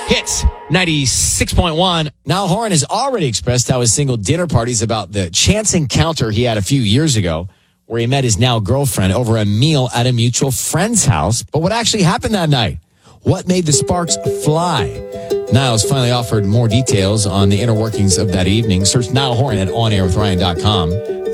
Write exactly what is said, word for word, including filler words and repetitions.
Hits ninety-six point one. Niall Horan has already expressed how his single dinner parties about the chance encounter he had a few years ago where he met his now girlfriend over a meal at a mutual friend's house. But what actually happened that night? What made the sparks fly? Niall's finally offered more details on the inner workings of that evening. Search Niall Horan at on air with ryan dot com.